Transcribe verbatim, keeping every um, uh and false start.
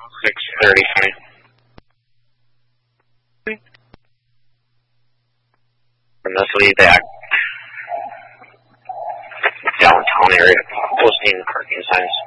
six thirty for me. From this lead back downtown area, posting parking signs.